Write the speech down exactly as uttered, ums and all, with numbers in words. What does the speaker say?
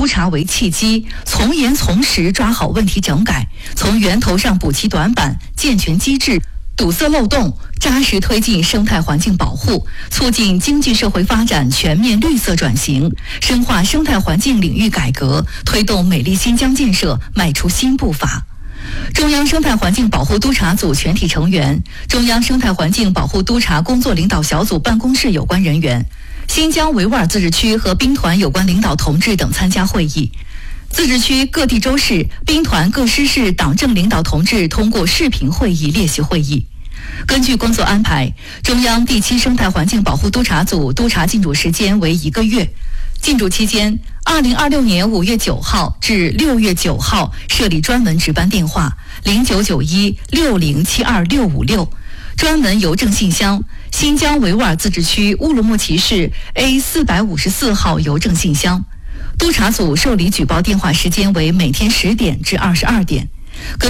督查为契机，从严从实抓好问题整改，从源头上补齐短板，健全机制，堵塞漏洞，扎实推进生态环境保护，促进经济社会发展全面绿色转型，深化生态环境领域改革，推动美丽新疆建设迈出新步伐。中央生态环境保护督查组全体成员、中央生态环境保护督查工作领导小组办公室有关人员、新疆维吾尔自治区和兵团有关领导同志等参加会议。自治区各地州市、兵团各师市党政领导同志通过视频会议列席会议。根据工作安排，中央第七生态环境保护督查组督查进驻时间为一个月。进驻期间，二零二六年五月九号至六月九号设立专门值班电话零九九一六零七二六五六，专门邮政信箱新疆维吾尔自治区乌鲁木齐市 A 四百五十四号邮政信箱。督查组受理举报电话时间为每天十点至二十二点。